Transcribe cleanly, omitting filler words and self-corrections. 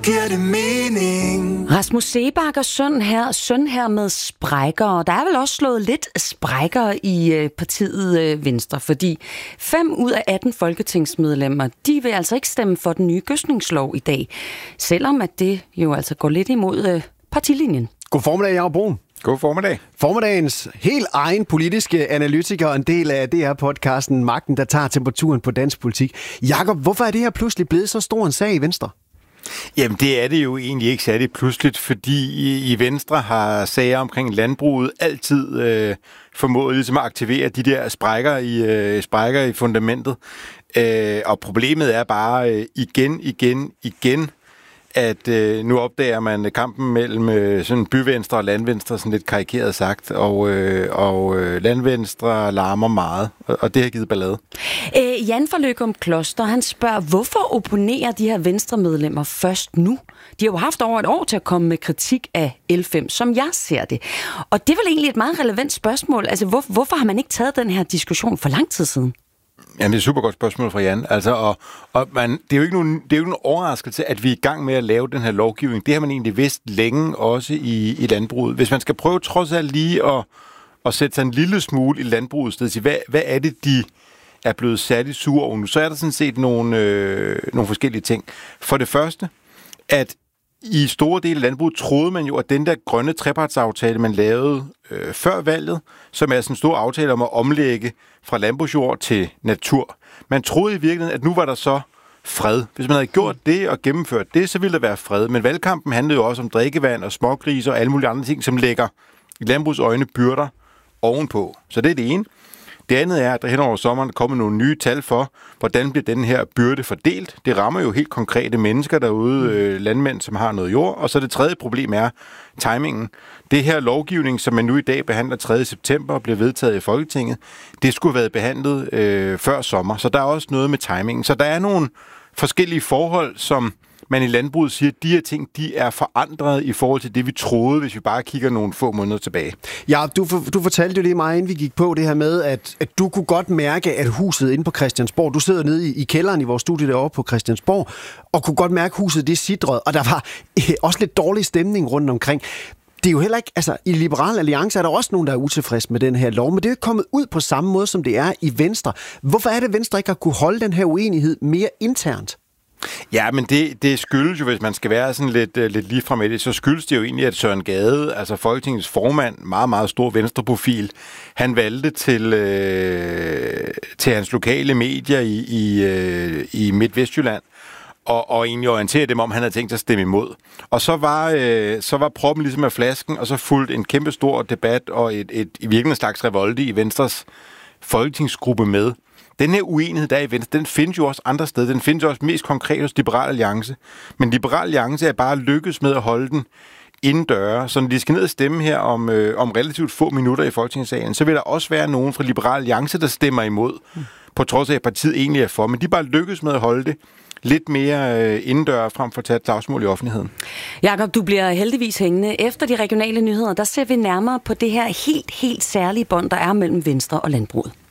giver det mening. Rasmus Seebach og søn her med sprækker, og der er vel også slået lidt sprækker i partiet Venstre, fordi 5 ud af 18 folketingsmedlemmer, de vil altså ikke stemme for den nye gødskningslov i dag, selvom at det jo altså går lidt imod partilinjen. God formiddag, Jacob Bruun. God formiddag. Formiddagens helt egen politiske analytiker og en del af DR-podcasten Magten, der tager temperaturen på dansk politik. Jacob, hvorfor er det her pludselig blevet så stor en sag i Venstre? Jamen, det er det jo egentlig ikke særligt pludseligt, fordi i Venstre har sager omkring landbruget altid formået ligesom at aktivere de der sprækker i fundamentet. Og problemet er bare igen, at nu opdager man kampen mellem sådan byvenstre og landvenstre, sådan lidt karikeret sagt, og landvenstre larmer meget, og det har givet ballade. Jan fra Løgum Kloster, han spørger, hvorfor opponerer de her venstremedlemmer først nu? De har jo haft over et år til at komme med kritik af L5, som jeg ser det. Og det er vel egentlig et meget relevant spørgsmål. Altså, hvorfor har man ikke taget den her diskussion for lang tid siden? Jamen, det er et super godt spørgsmål fra Jan. Altså, det er jo ikke nogen overraskelse, at vi er i gang med at lave den her lovgivning. Det har man egentlig vidst længe også i landbruget. Hvis man skal prøve trods alt lige at sætte sig en lille smule i landbrugets sted til, hvad er det, de er blevet særligt sure over nu, så er der sådan set nogle forskellige ting. For det første, at i store dele af landbruget troede man jo, at den der grønne trepartsaftale, man lavede før valget, som er sådan en stor aftale om at omlægge fra landbrugsjord til natur. Man troede i virkeligheden, at nu var der så fred. Hvis man havde gjort det og gennemført det, så ville der være fred. Men valgkampen handlede jo også om drikkevand og smågriser og alle mulige andre ting, som lægger i landbrugs øjne byrder ovenpå. Så det er det ene. Det andet er, at der hen over sommeren kommer nogle nye tal for, hvordan bliver den her byrde fordelt. Det rammer jo helt konkrete mennesker derude, landmænd, som har noget jord. Og så det tredje problem er timingen. Det her lovgivning, som man nu i dag behandler 3. september og bliver vedtaget i Folketinget, det skulle have været behandlet før sommer. Så der er også noget med timingen. Så der er nogle forskellige forhold, som man i landbruget siger, at de her ting, de er forandret i forhold til det, vi troede, hvis vi bare kigger nogle få måneder tilbage. Ja, du fortalte jo lige meget, inden vi gik på det her med, at du kunne godt mærke, at huset inde på Christiansborg, du sidder nede i kælderen i vores studie derovre på Christiansborg, og kunne godt mærke, at huset det sidrede, og der var også lidt dårlig stemning rundt omkring. Det er jo heller ikke, altså i Liberal Alliance er der også nogen, der er utilfreds med den her lov, men det er jo ikke kommet ud på samme måde, som det er i Venstre. Hvorfor er det, Venstre ikke har kunne holde den her uenighed mere internt? Ja, men det skyldes jo, hvis man skal være sådan lidt ligefrem med det, så skyldes det jo egentlig, at Søren Gade, altså Folketingets formand, meget, meget stor venstreprofil, han valgte til hans lokale medier i Midt-Vestjylland, og egentlig orientere dem om, han havde tænkt sig at stemme imod. Og så var proppen ligesom af flasken, og så fulgte en kæmpe stor debat og i virkelig en slags revolte i Venstres folketingsgruppe med. Den her uenighed, der er i Venstre, den findes jo også andre steder. Den findes også mest konkret hos Liberal Alliance. Men Liberal Alliance er bare lykkedes med at holde den indendøre. Så når de skal ned og stemme her om relativt få minutter i Folketingssalen, så vil der også være nogen fra Liberal Alliance, der stemmer imod, på trods af, at partiet egentlig er for. Men de bare lykkes med at holde det lidt mere indendør frem for at tage et slagsmål i offentligheden. Jakob, du bliver heldigvis hængende. Efter de regionale nyheder, der ser vi nærmere på det her helt særlige bånd, der er mellem Venstre og landbruget.